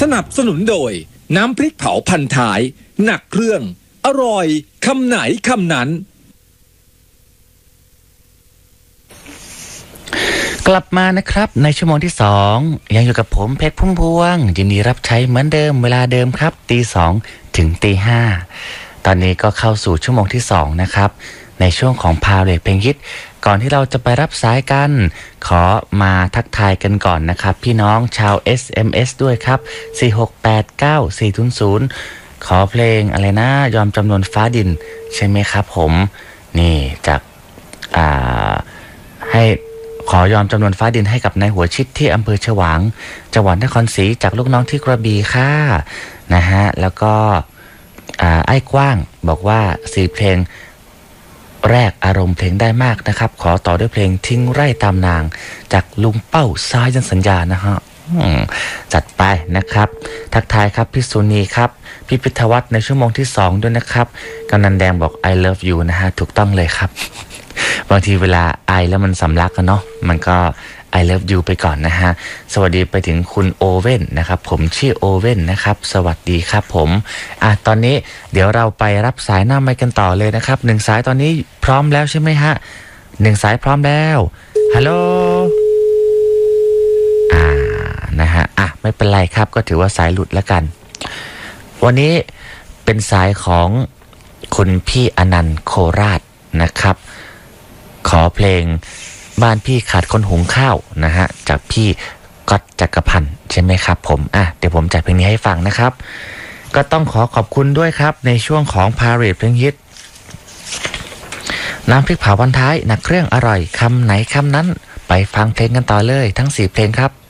สนับสนุนโดยน้ำพริกเผาพันท้ายหนักเครื่องอร่อยคำไหนคำนั้นกลับมานะครับในชั่วโมงที่2ยังอยู่กับผมเพชรพุ่มพวงยินดีรับใช้เหมือนเดิมเวลาเดิมครับตี 2 ถึงตี 5ตอนนี้ก็เข้าสู่ชั่วโมงที่2นะครับในช่วงของพาเรทเพลงฮิตก่อนที่เราจะไปรับสายกันขอมาทักทายกันก่อนนะครับพี่น้องชาว SMS ด้วยครับ4689400ขอเพลงอะไรนะยอมจำนวนฟ้าดินใช่ไหมครับผมนี่จากให้ขอยอมจำนวนฟ้าดินให้กับนายหัวชิดที่อำเภอฉวางจังหวัดนครศรีจากลูกน้องที่กระบี่ค่ะนะฮะแล้วก็ไอ้กว้างบอกว่า4เพลงแรกอารมณ์เพลงได้มากนะครับขอต่อด้วยเพลงทิ้งไร่ตามนางจากลุงเป้าซ้ายยันสัญญานะฮะจัดไปนะครับทักทายครับพี่สุนีครับพี่พิทวัฒน์ในชั่วโมงที่2ด้วยนะครับกำนันแดงบอก I love you นะฮะถูกต้องเลยครับบางทีเวลาไอแล้วมันสำลักกันเนาะมันก็ I love you ไปก่อนนะฮะสวัสดีไปถึงคุณโอเว่นนะครับผมชื่อโอเว่นนะครับสวัสดีครับผมตอนนี้เดี๋ยวเราไปรับสายหน้าไมค์กันต่อเลยนะครับ1สายตอนนี้พร้อมแล้วใช่ไหมฮะ1สายพร้อมแล้วฮัลโหลนะฮะไม่เป็นไรครับก็ถือว่าสายหลุดแล้วกันวันนี้เป็นสายของคุณพี่อนันต์โคราชนะครับขอเพลงบ้านพี่ขาดคนหุงข้าวนะฮะจากพี่ก๊อตจักรพันธ์ใช่ไหมครับผมเดี๋ยวผมจัดเพลงนี้ให้ฟังนะครับก็ต้องขอขอบคุณด้วยครับในช่วงของพาเรทเพลงฮิตน้ำพริกเผาพันท้ายหนักเครื่องอร่อยคำไหนคำนั้นไปฟังเพลงกันต่อเลยทั้ง4เพลงครับ